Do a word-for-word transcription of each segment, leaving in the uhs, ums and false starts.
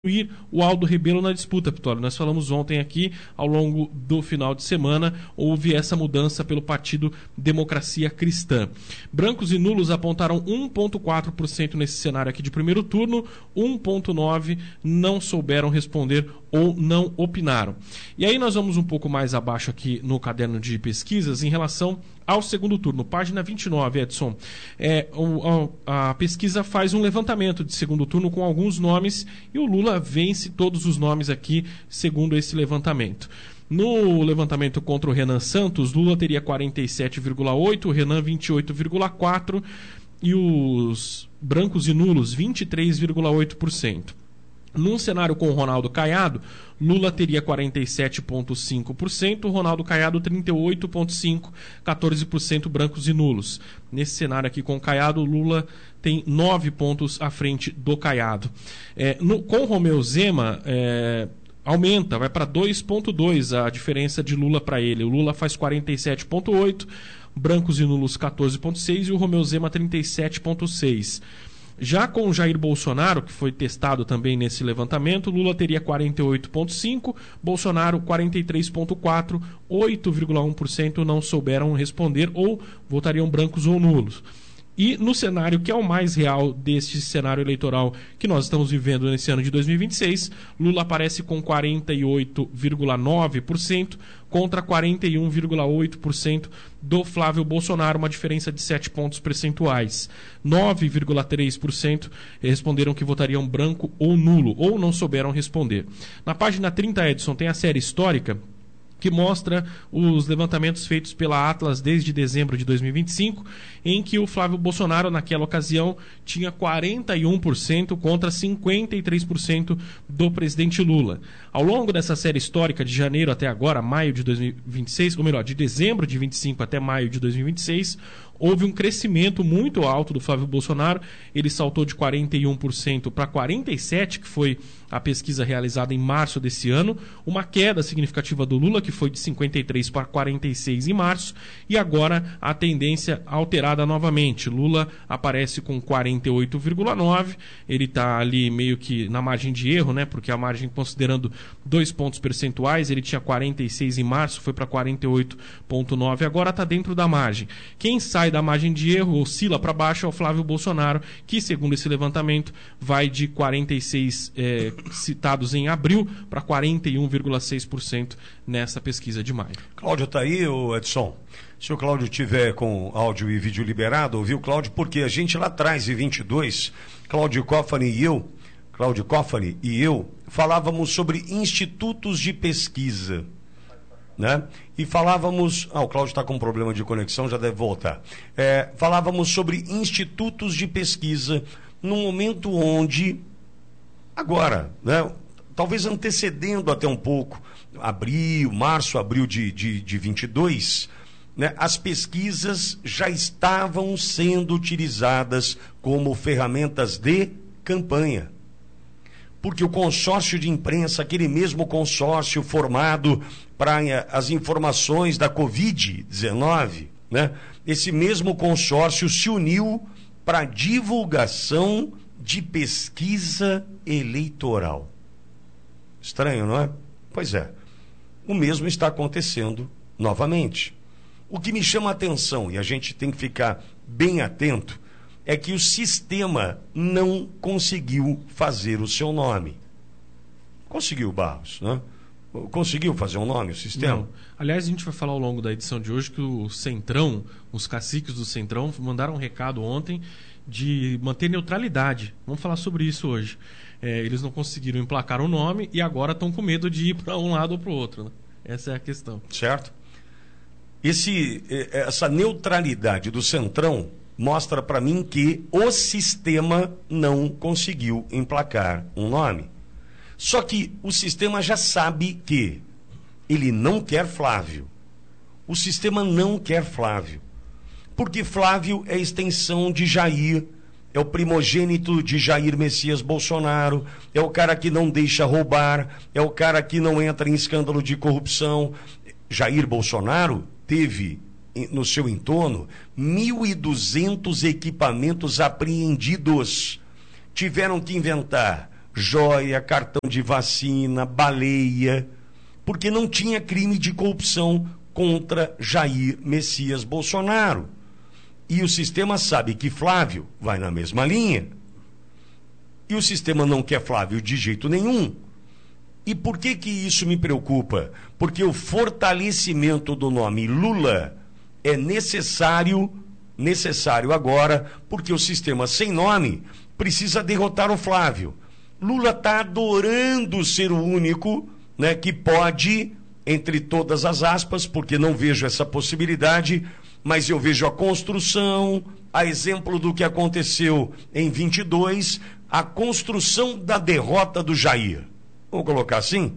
incluir o Aldo Rebelo na disputa, Vitório. Nós falamos ontem aqui, ao longo do final de semana, houve essa mudança pelo Partido Democracia Cristã. Brancos e nulos apontaram um vírgula quatro por cento nesse cenário aqui de primeiro turno, um vírgula nove por cento não souberam responder ou não opinaram. E aí nós vamos um pouco mais abaixo aqui no caderno de pesquisas em relação ao segundo turno. Página vinte e nove, Edson. É, o, a, a pesquisa faz um levantamento de segundo turno com alguns nomes e o Lula vence todos os nomes aqui, segundo esse levantamento. No levantamento contra o Renan Santos, Lula teria quarenta e sete vírgula oito por cento, o Renan vinte e oito vírgula quatro por cento e os brancos e nulos vinte e três vírgula oito por cento. Num cenário com o Ronaldo Caiado, Lula teria quarenta e sete vírgula cinco por cento, Ronaldo Caiado trinta e oito vírgula cinco por cento, quatorze por cento brancos e nulos. Nesse cenário aqui com o Caiado, Lula tem nove pontos à frente do Caiado. É, no, com o Romeu Zema, é, aumenta, vai para dois vírgula dois a diferença de Lula para ele. O Lula faz quarenta e sete vírgula oito por cento, brancos e nulos quatorze vírgula seis por cento e o Romeu Zema trinta e sete vírgula seis por cento. Já com o Jair Bolsonaro, que foi testado também nesse levantamento, Lula teria quarenta e oito vírgula cinco por cento, Bolsonaro quarenta e três vírgula quatro por cento, oito vírgula um por cento não souberam responder ou votariam brancos ou nulos. E no cenário que é o mais real deste cenário eleitoral que nós estamos vivendo nesse ano de dois mil e vinte e seis, Lula aparece com quarenta e oito vírgula nove por cento contra quarenta e um vírgula oito por cento do Flávio Bolsonaro, uma diferença de sete pontos percentuais. nove vírgula três por cento responderam que votariam branco ou nulo, ou não souberam responder. Na página trinta, Edson, tem a série histórica, que mostra os levantamentos feitos pela Atlas desde dezembro de dois mil e vinte e cinco, em que o Flávio Bolsonaro, naquela ocasião, tinha quarenta e um por cento contra cinquenta e três por cento do presidente Lula. Ao longo dessa série histórica, de janeiro até agora, maio de dois mil e vinte e seis, ou melhor, de dezembro de vinte e cinco até maio de dois mil e vinte e seis, houve um crescimento muito alto do Flávio Bolsonaro. Ele saltou de quarenta e um por cento para quarenta e sete por cento, que foi a pesquisa realizada em março desse ano, uma queda significativa do Lula, que foi de cinquenta e três para quarenta e seis em março, e agora a tendência alterada novamente. Lula aparece com quarenta e oito vírgula nove por cento, ele está ali meio que na margem de erro, né? Porque a margem, considerando dois pontos percentuais, ele tinha quarenta e seis em março, foi para quarenta e oito vírgula nove por cento, agora está dentro da margem. Quem sai da margem de erro, oscila para baixo, é o Flávio Bolsonaro, que, segundo esse levantamento, vai de quarenta e seis é, citados em abril para quarenta e um vírgula seis por cento nessa pesquisa de maio. Cláudio está aí, ô Edson? Se o Cláudio tiver com áudio e vídeo liberado, ouviu, Cláudio? Porque a gente lá atrás, em vinte e dois, Cláudio Cofani e eu, Cláudio Cofani e eu, falávamos sobre institutos de pesquisa, né? E falávamos... Ah, o Cláudio está com um problema de conexão, já deve voltar. É, falávamos sobre institutos de pesquisa num momento onde, agora, né, talvez antecedendo até um pouco, abril, março, abril de, de, de vinte e dois, né, as pesquisas já estavam sendo utilizadas como ferramentas de campanha. Porque o consórcio de imprensa, aquele mesmo consórcio formado para as informações da covid dezenove, né? Esse mesmo consórcio se uniu para a divulgação de pesquisa eleitoral. Estranho, não é? Pois é. O mesmo está acontecendo novamente. O que me chama a atenção, e a gente tem que ficar bem atento, é que o sistema não conseguiu fazer o seu nome. Conseguiu, Barros, né? Conseguiu fazer um nome, o sistema? Não. Aliás, a gente vai falar ao longo da edição de hoje que o Centrão, os caciques do Centrão, mandaram um recado ontem de manter neutralidade. Vamos falar sobre isso hoje. É, eles não conseguiram emplacar o nome e agora estão com medo de ir para um lado ou para o outro, né? Essa é a questão. Certo. Esse, essa neutralidade do Centrão mostra para mim que o sistema não conseguiu emplacar um nome. Só que o sistema já sabe que ele não quer Flávio. O sistema não quer Flávio. Porque Flávio é extensão de Jair, é o primogênito de Jair Messias Bolsonaro, é o cara que não deixa roubar, é o cara que não entra em escândalo de corrupção. Jair Bolsonaro teve no seu entorno mil e duzentos equipamentos apreendidos. Tiveram que inventar joia, cartão de vacina, baleia, porque não tinha crime de corrupção contra Jair Messias Bolsonaro. E o sistema sabe que Flávio vai na mesma linha. E o sistema não quer Flávio de jeito nenhum. E por que que isso me preocupa? Porque o fortalecimento do nome Lula é necessário, necessário agora, porque o sistema sem nome precisa derrotar o Flávio. Lula está adorando ser o único, né, que pode, entre todas as aspas, porque não vejo essa possibilidade, mas eu vejo a construção, a exemplo do que aconteceu em vinte e dois, a construção da derrota do Jair. Vamos colocar assim?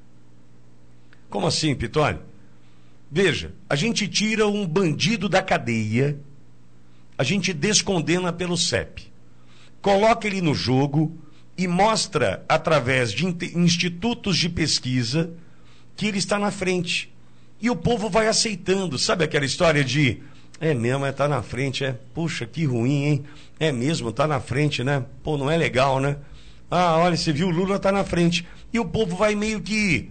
Como assim, Pitoli? Veja, a gente tira um bandido da cadeia, a gente descondena pelo C E P, coloca ele no jogo e mostra, através de institutos de pesquisa, que ele está na frente. E o povo vai aceitando. Sabe aquela história de, é mesmo, é, tá na frente, é, puxa, que ruim, hein? É mesmo, tá na frente, né? Pô, não é legal, né? Ah, olha, você viu, o Lula tá na frente. E o povo vai meio que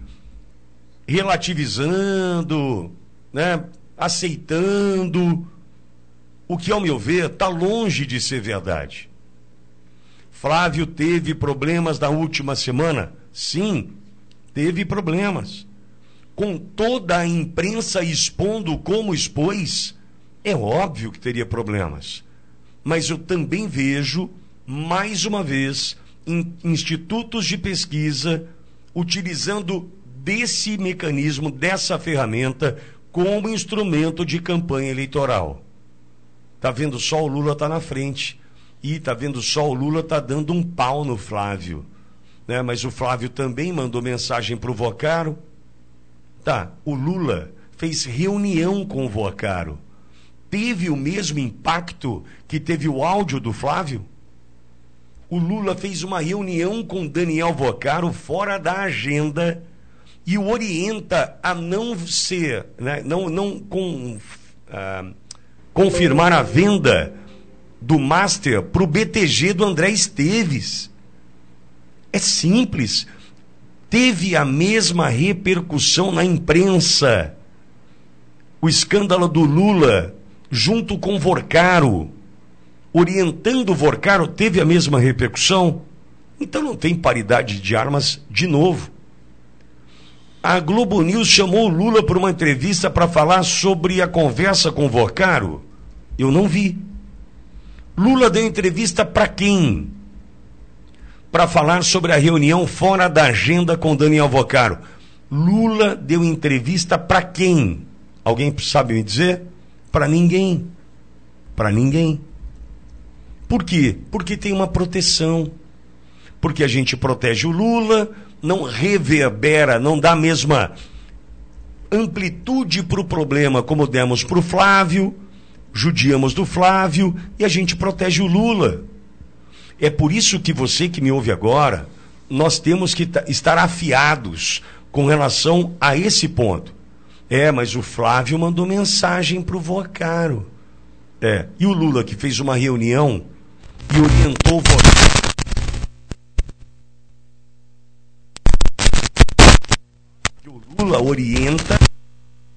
relativizando, né? Aceitando, o que, ao meu ver, está longe de ser verdade. Flávio teve problemas na última semana? Sim, teve problemas. Com toda a imprensa expondo como expôs, é óbvio que teria problemas. Mas eu também vejo, mais uma vez, em institutos de pesquisa utilizando desse mecanismo, dessa ferramenta, como instrumento de campanha eleitoral. Tá vendo só o Lula tá na frente. E tá vendo só o Lula tá dando um pau no Flávio. Né? Mas o Flávio também mandou mensagem pro Vocaro. Tá, o Lula fez reunião com o Vocaro. Teve o mesmo impacto que teve o áudio do Flávio? O Lula fez uma reunião com Daniel Vocaro fora da agenda e o orienta a não ser, né, não, não com, ah, confirmar a venda do Master para o B T G do André Esteves. É simples. Teve a mesma repercussão na imprensa. O escândalo do Lula, junto com Vocaro, orientando o Vocaro, teve a mesma repercussão? Então não tem paridade de armas de novo. A Globo News chamou o Lula para uma entrevista para falar sobre a conversa com o Vocaro. Eu não vi. Lula deu entrevista para quem? Para falar sobre a reunião fora da agenda com Daniel Vocaro. Lula deu entrevista para quem? Alguém sabe me dizer? Para ninguém. Para ninguém. Por quê? Porque tem uma proteção. Porque a gente protege o Lula, não reverbera, não dá a mesma amplitude para o problema como demos para o Flávio, judiamos do Flávio e a gente protege o Lula. É por isso que você que me ouve agora, nós temos que estar afiados com relação a esse ponto. É, mas o Flávio mandou mensagem para o Vocaro. É, e o Lula que fez uma reunião e orientou o Vocaro. O Lula orienta